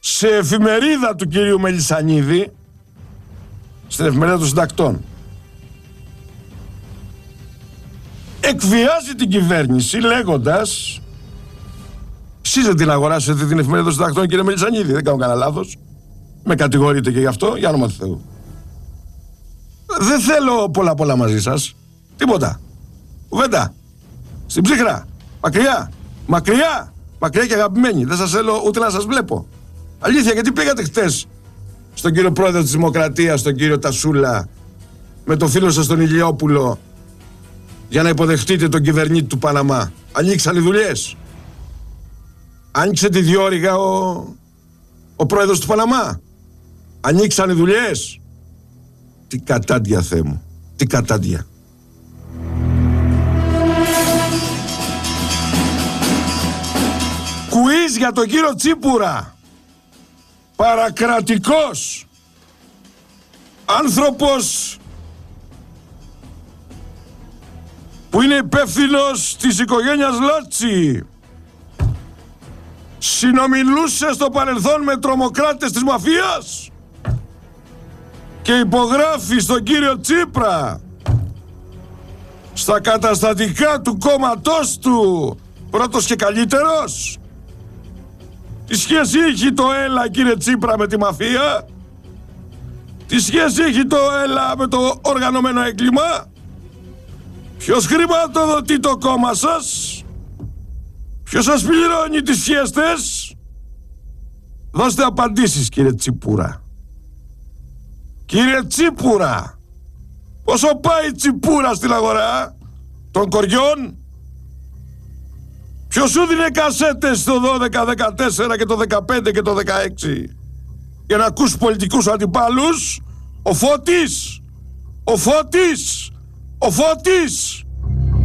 σε εφημερίδα του κυρίου Μελισσανίδη, στην εφημερίδα των συντακτών, εκβιάζει την κυβέρνηση λέγοντας, εσείς δεν την αγοράσετε την εφημερίδα των συντακτών, κύριε Μελισσανίδη, δεν κάνω κανένα λάθος, με κατηγορείτε και γι' αυτό, για όνομα του Θεού. Δεν θέλω πολλά μαζί σας, τίποτα, κουβέντα, στην ψύχρα, μακριά και αγαπημένοι, δεν σας θέλω ούτε να σας βλέπω. Αλήθεια, γιατί πήγατε χτες στον κύριο πρόεδρο της Δημοκρατίας, τον κύριο Τασούλα, με τον φίλο σας τον Ηλιόπουλο, για να υποδεχτείτε τον κυβερνήτη του Παναμά? Ανοίξαν οι δουλειές? Άνοιξε τη διόρυγα ο πρόεδρος του Παναμά? Ανοίξαν οι δουλειές? Τι κατάντια, Θεέ μου, τι κατάντια. Κουίζ για τον κύριο Τσίπουρα. Παρακρατικός άνθρωπος που είναι υπεύθυνος της οικογένειας Λότσι, συνομιλούσε στο παρελθόν με τρομοκράτες της μαφίας και υπογράφει στον κύριο Τσίπρα στα καταστατικά του κόμματός του πρώτος και καλύτερος. Τι σχέση έχει το ΕΛΑ, κύριε Τσίπρα, με τη μαφία? Τι σχέση έχει το ΕΛΑ με το οργανωμένο έγκλημα? Ποιος χρηματοδοτεί το κόμμα σας? Ποιος σας πληρώνει τις φιέστες? Δώστε απαντήσεις, κύριε Τσίπουρα. Κύριε Τσίπουρα, πόσο πάει η τσιπούρα στην αγορά των κοριών? Ποιος σου δίνει κασέτες το 12, 14 και το 15 και το 16 για να ακούς πολιτικούς αντιπάλους? Ο Φώτης! Ο Φώτης! Ο Φώτης!